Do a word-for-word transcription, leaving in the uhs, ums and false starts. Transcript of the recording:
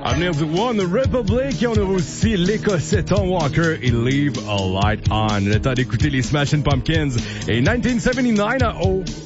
À venir du One Republic, on aura aussi l'Écossais Tom Walker et Leave a Light On. Le temps d'écouter les Smashing Pumpkins et dix-neuf soixante-dix-neuf à O.